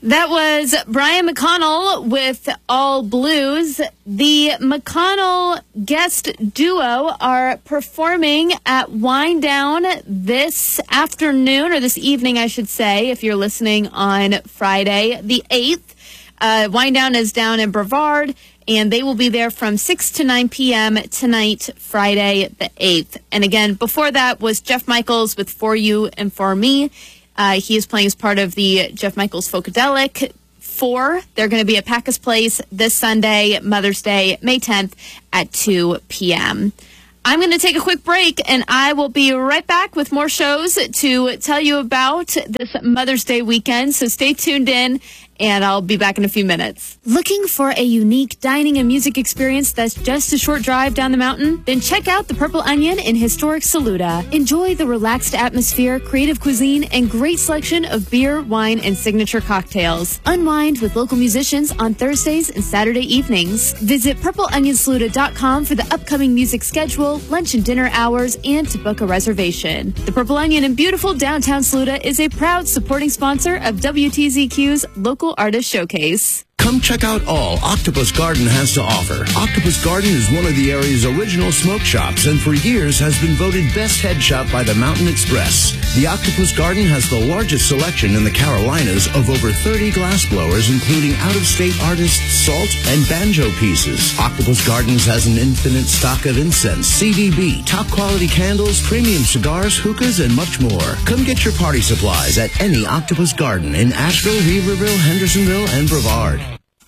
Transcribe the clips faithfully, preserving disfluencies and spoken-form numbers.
That was Brian McConnell with All Blues. The McConnell guest duo are performing at Wind Down this afternoon, or this evening, I should say, if you're listening on Friday the eighth. Uh, Wind Down is down in Brevard, and they will be there from six to nine p.m. tonight, Friday the eighth. And again, before that was Jeff Michaels with For You and For Me. Uh, he is playing as part of the Jeff Michaels Folkadelic four. They're going to be at Packus Place this Sunday, Mother's Day, May tenth at two p.m. I'm going to take a quick break, and I will be right back with more shows to tell you about this Mother's Day weekend. So stay tuned in, and I'll be back in a few minutes. Looking for a unique dining and music experience that's just a short drive down the mountain? Then check out the Purple Onion in historic Saluda. Enjoy the relaxed atmosphere, creative cuisine, and great selection of beer, wine, and signature cocktails. Unwind with local musicians on Thursdays and Saturday evenings. Visit purple onion saluda dot com for the upcoming music schedule, lunch and dinner hours, and to book a reservation. The Purple Onion in beautiful downtown Saluda is a proud supporting sponsor of W T Z Q's local Artist Showcase. Come check out all Octopus Garden has to offer. Octopus Garden is one of the area's original smoke shops and for years has been voted best head shop by the Mountain Express. The Octopus Garden has the largest selection in the Carolinas of over thirty glass blowers, including out-of-state artists' salt and banjo pieces. Octopus Gardens has an infinite stock of incense, C D B, top-quality candles, premium cigars, hookahs, and much more. Come get your party supplies at any Octopus Garden in Asheville, Weaverville, Hendersonville, and Brevard.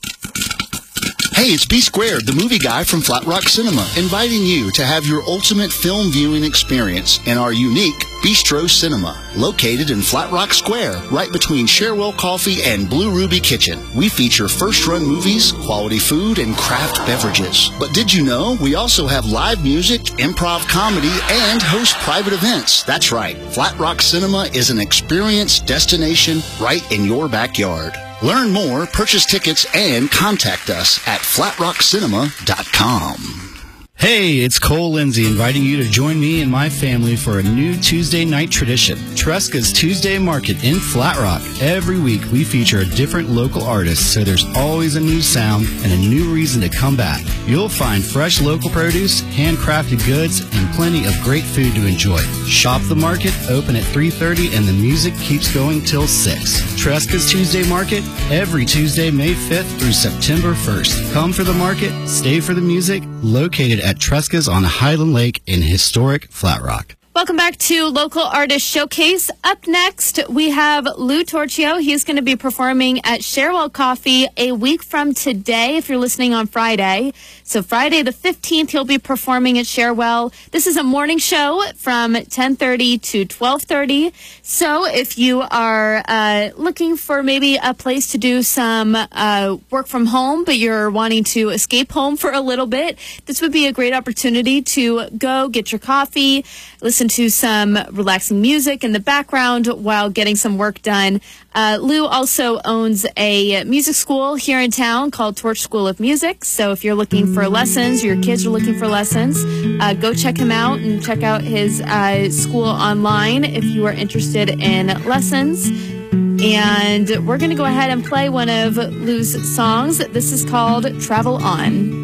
Hey, it's B Squared, the movie guy from Flat Rock Cinema, inviting you to have your ultimate film viewing experience in our unique Bistro Cinema, located in Flat Rock Square, right between Cherwell Coffee and Blue Ruby Kitchen. We feature first-run movies, quality food, and craft beverages. But did you know we also have live music, improv comedy, and host private events? That's right, Flat Rock Cinema is an experience destination right in your backyard. Learn more, purchase tickets, and contact us at flat rock cinema dot com. Hey, it's Cole Lindsay inviting you to join me and my family for a new Tuesday night tradition, Tresca's Tuesday Market in Flat Rock. Every week we feature a different local artist, so there's always a new sound and a new reason to come back. You'll find fresh local produce, handcrafted goods, and plenty of great food to enjoy. Shop the market, open at three thirty, and the music keeps going till six. Tresca's Tuesday Market, every Tuesday, May fifth through September first. Come for the market, stay for the music, located at at Tresca's on Highland Lake in historic Flat Rock. Welcome back to Local Artist Showcase. Up next, we have Lou Torchio. He's going to be performing at Cherwell Coffee a week from today, if you're listening on Friday. So Friday the fifteenth, he'll be performing at Cherwell. This is a morning show from ten thirty to twelve thirty. So if you are uh, looking for maybe a place to do some uh, work from home, but you're wanting to escape home for a little bit, this would be a great opportunity to go get your coffee, listen to some relaxing music in the background while getting some work done. Uh, Lou also owns a music school here in town called Torch School of Music. So if you're looking for lessons, or your kids are looking for lessons, uh, go check him out and check out his uh, school online if you are interested in lessons. And we're going to go ahead and play one of Lou's songs. This is called Travel On.